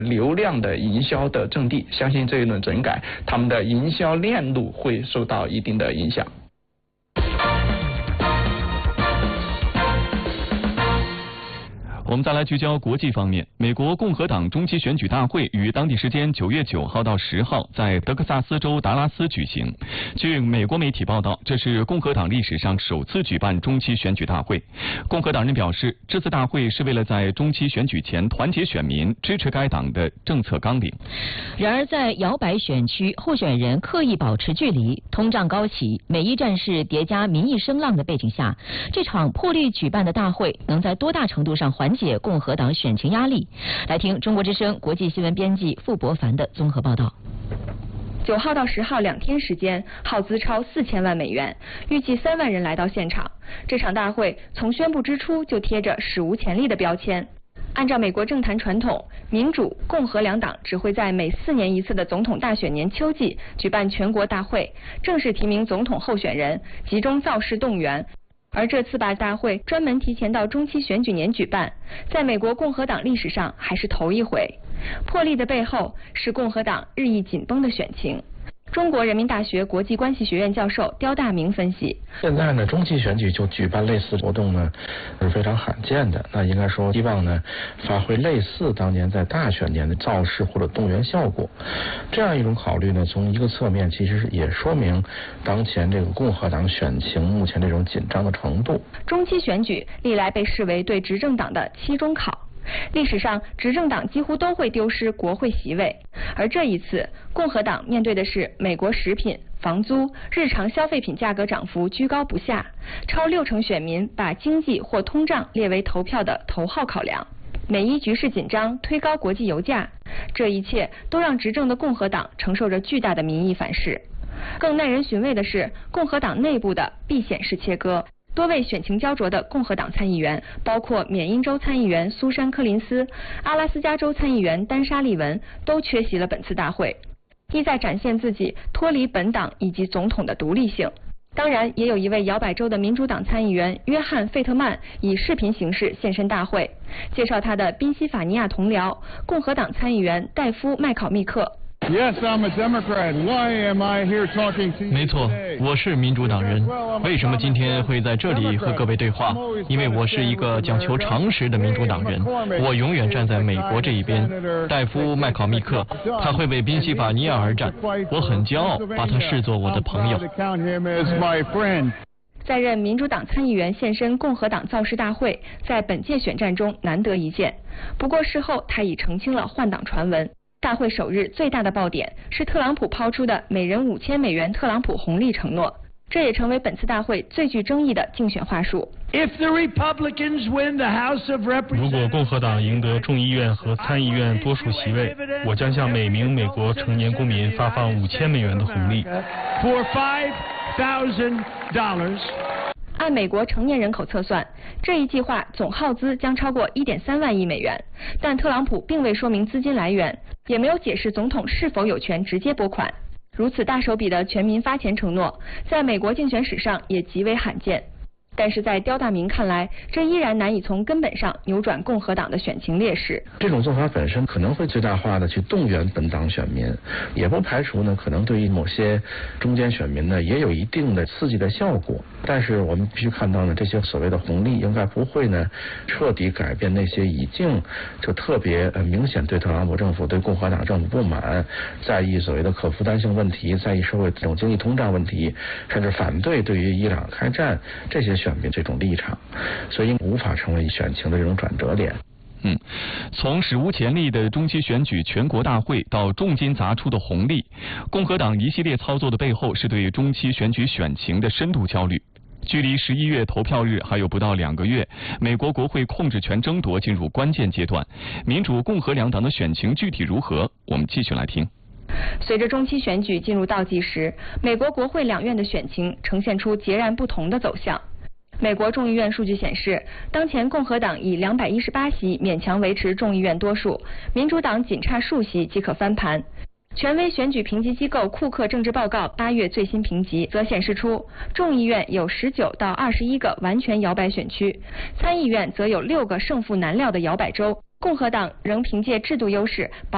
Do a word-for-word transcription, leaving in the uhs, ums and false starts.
流量的营销的阵地，相信这一轮整改，他们的营销链路会受到一定的影响。 我们再来聚焦国际方面，美国共和党中期选举大会于当地时间九月九号到十号在德克萨斯州达拉斯举行。据美国媒体报道，这是共和党历史上首次举办中期选举大会。共和党人表示，这次大会是为了在中期选举前团结选民，支持该党的政策纲领。 然而，在摇摆选区，候选人刻意保持距离，通胀高企，每一战事叠加民意声浪的背景下，这场破例举办的大会能在多大程度上缓解共和党选情压力？来听中国之声国际新闻编辑傅博凡的综合报道。 九号到十号两天时间，耗资超四千万美元，预计三万人来到现场。这场大会从宣布之初就贴着史无前例的标签。按照美国政坛传统，民主、共和两党只会在每四年一次的总统大选年秋季举办全国大会，正式提名总统候选人，集中造势动员。而这次把大会专门提前到中期选举年举办，在美国共和党历史上还是头一回。破例的背后是共和党日益紧绷的选情。中国人民大学国际关系学院教授刁大明分析， 现在呢，中期选举就举办类似活动呢，是非常罕见的。那应该说，希望呢，发挥类似当年在大选年的造势或者动员效果。这样一种考虑呢，从一个侧面其实也说明当前这个共和党选情目前这种紧张的程度。 中期选举历来被视为对执政党的期中考。历史上，执政党几乎都会丢失国会席位，而这一次，共和党面对的是美国食品、房租、日常消费品价格涨幅居高不下，超六成选民把经济或通胀列为投票的头号考量。美伊局势紧张，推高国际油价，这一切都让执政的共和党承受着巨大的民意反噬。更耐人寻味的是，共和党内部的避险式切割。多位选情焦灼的共和党参议员，包括缅因州参议员苏珊·柯林斯、阿拉斯加州参议员丹莎·利文，都缺席了本次大会，意在展现自己脱离本党以及总统的独立性。当然，也有一位摇摆州的民主党参议员约翰·费特曼以视频形式现身大会，介绍他的宾夕法尼亚同僚共和党参议员戴夫·麦考密克。 Yes, I'm a Democrat. Why am I here talking to you? 没错，我是民主党人。为什么今天会在这里和各位对话？因为我是一个讲求常识的民主党人，我永远站在美国这一边。戴夫·麦考密克，他会为宾夕法尼亚而战，我很骄傲，把他视作我的朋友。 在任民主党参议员现身共和党造势大会，在本届选战中难得一见。不过事后他已澄清了换党传闻。大会首日最大的爆点是特朗普抛出的每人五千美元特朗普红利承诺，这也成为本次大会最具争议的竞选话术。 如果共和党赢得众议院和参议院多数席位，我将向每名美国成年公民发放五千美元的红利。 按美国成年人口测算，这一计划总耗资将超过 一点三万亿美元，但特朗普并未说明资金来源，也没有解释总统是否有权直接拨款。如此大手笔的全民发钱承诺，在美国竞选史上也极为罕见。但是在刁大明看来，这依然难以从根本上扭转共和党的选情劣势。 这种做法本身可能会最大化的去动员本党选民，也不排除呢可能对于某些中间选民呢也有一定的刺激的效果。但是我们必须看到呢，这些所谓的红利应该不会呢彻底改变那些已经就特别呃明显对特朗普政府、对共和党政府不满，在意所谓的可负担性问题，在意社会这种经济通胀问题，甚至反对对于伊朗开战这些选民这种立场，所以无法成为选情的这种转折点。 嗯，从史无前例的中期选举全国大会到重金砸出的红利，共和党一系列操作的背后是对中期选举选情的深度焦虑。距离十一月投票日还有不到两个月，美国国会控制权争夺进入关键阶段，民主共和两党的选情具体如何？我们继续来听。 随着中期选举进入倒计时，美国国会两院的选情呈现出截然不同的走向。美国众议院数据显示，当前共和党以两百一十八席勉强维持众议院多数，民主党仅差数席即可翻盘。权威选举评级机构库克政治报告八月最新评级则显示出，众议院有十九到二十一个完全摇摆选区，参议院则有六个胜负难料的摇摆州，共和党仍凭借制度优势保